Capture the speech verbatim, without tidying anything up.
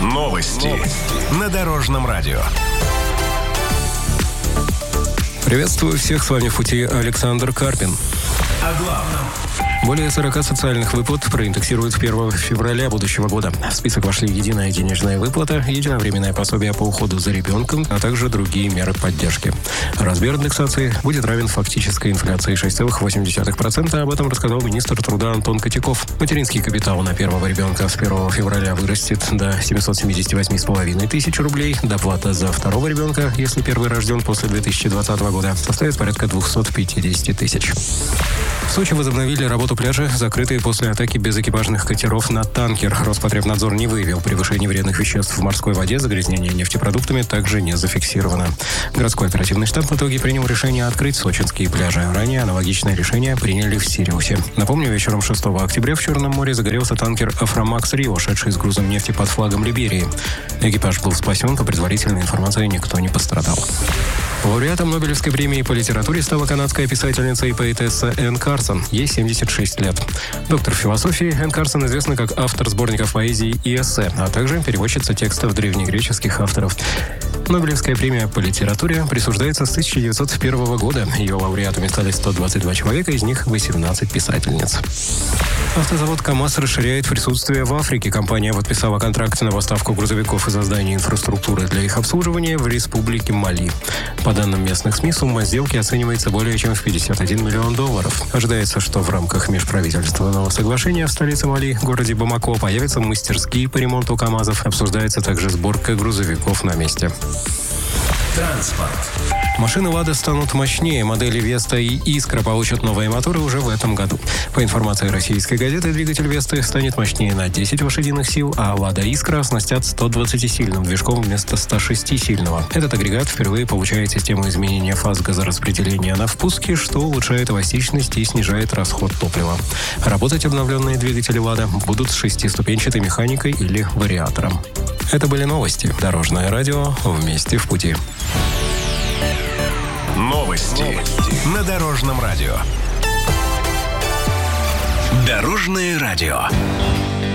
Новости на Дорожном радио. Приветствую всех, с вами в пути Александр Карпин. О главном. Более сорока социальных выплат проиндексируют с первого февраля будущего года. В список вошли единая денежная выплата, единовременное пособие по уходу за ребенком, а также другие меры поддержки. Размер индексации будет равен фактической инфляции шесть целых восемь десятых процента. Об этом рассказал министр труда Антон Котяков. Материнский капитал на первого ребенка с первого февраля вырастет до семьсот семьдесят восемь с половиной тысяч рублей. Доплата за второго ребенка, если первый рожден после две тысячи двадцатого года, составит порядка двести пятьдесят тысяч. В Сочи возобновили работу пляжа, закрытые после атаки безэкипажных катеров на танкер. Роспотребнадзор не выявил превышение вредных веществ в морской воде, загрязнение нефтепродуктами также не зафиксировано. Городской оперативный штаб в итоге принял решение открыть сочинские пляжи. Ранее аналогичное решение приняли в Сириусе. Напомню, вечером шестого октября в Черном море загорелся танкер «Афромакс Рио», шедший с грузом нефти под флагом Либерии. Экипаж был спасен, по предварительной информации никто не пострадал. Лауреатом Нобелевской премии по литературе стала канадская писательница и поэтесса Энн Карсон. Ей семьдесят шесть лет. Доктор философии, Энн Карсон известна как автор сборников поэзии и эссе, а также переводчица текстов древнегреческих авторов. Нобелевская премия по литературе присуждается с тысяча девятьсот первого года. Ее лауреатами стали сто двадцать два человека, из них восемнадцать писательниц. Автозавод КАМАЗ расширяет присутствие в Африке. Компания подписала контракт на поставку грузовиков и создание инфраструктуры для их обслуживания в Республике Мали. По данным местных СМИ, сумма сделки оценивается более чем в пятьдесят один миллион долларов. Ожидается, что в рамках межправительственного соглашения в столице Мали, городе Бамако, появятся мастерские по ремонту КАМАЗов. Обсуждается также сборка грузовиков на месте. Транспорт. Машины «Лада» станут мощнее. Модели «Веста» и «Искра» получат новые моторы уже в этом году. По информации российской газеты, двигатель «Весты» станет мощнее на десять лошадиных сил, а «Лада Искра» оснастят сто двадцатисильным движком вместо ста шестисильного. Этот агрегат впервые получает систему изменения фаз газораспределения на впуске, что улучшает эластичность и снижает расход топлива. Работать обновленные двигатели «Лада» будут с шестиступенчатой механикой или вариатором. Это были новости. Дорожное радио. Вместе в пути. Новости на Дорожном радио. Дорожное радио.